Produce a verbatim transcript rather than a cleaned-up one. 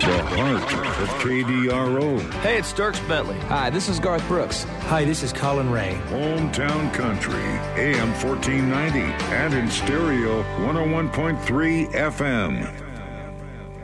the heart of K D R O. Hey, it's Dierks Bentley. Hi, this is Garth Brooks. Hi, this is Colin Ray. Hometown Country, A M fourteen ninety, and in stereo, one oh one point three F M.